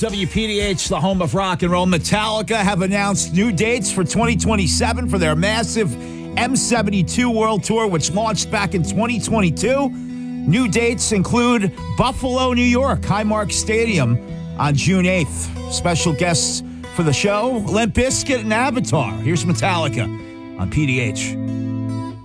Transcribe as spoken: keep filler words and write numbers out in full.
W P D H, the home of rock and roll. Metallica have announced new dates for twenty twenty-seven for their massive M seventy-two World Tour, which launched back in twenty twenty-two. New dates include Buffalo, New York, Highmark Stadium on June eighth. Special guests for the show, Limp Bizkit and Avatar. Here's Metallica on P D H.